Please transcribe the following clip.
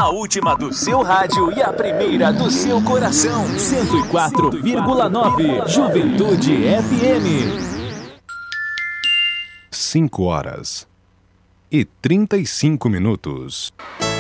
A última do seu rádio e a primeira do seu coração. 104,9 Juventude FM. 5 horas e 35 minutos.